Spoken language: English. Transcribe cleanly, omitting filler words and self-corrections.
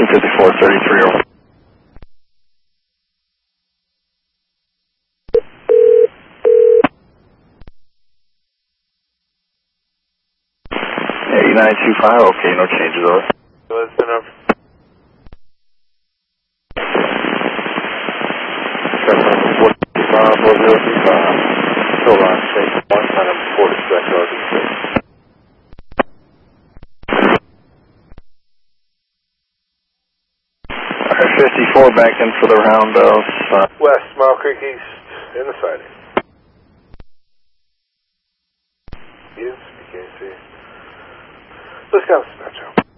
254-33 over. Hey, 925, okay, no changes over. Listen up. Hold on, take one kind of 40 seconds. 54 back in for the round of West, Mile Creek East, in the siding. Yes, you can't see. Let's go, snatch out.